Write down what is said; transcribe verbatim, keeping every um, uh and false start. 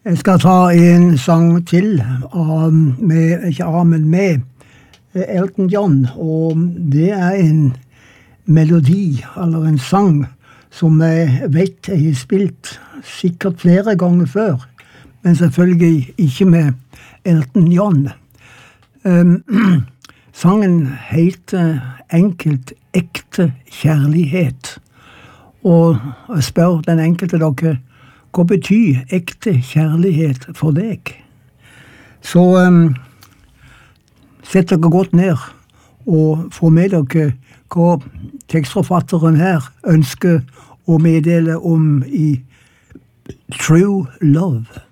Jeg skal ta en sang til, med, ikke av, men med Elton John, og det er en melodi, eller en sang, som jeg vet jeg har spilt sikkert flere ganger før, men selvfølgelig ikke med Elton John. Um, sangen heter enkelt Ekte kjærlighet, og jeg spør den enkelte dere, hva betyr ekte kjærlighet for deg? Så um, sett dere godt ned og få med dere hva tekstforfatteren her ønsker å meddele om i True Love.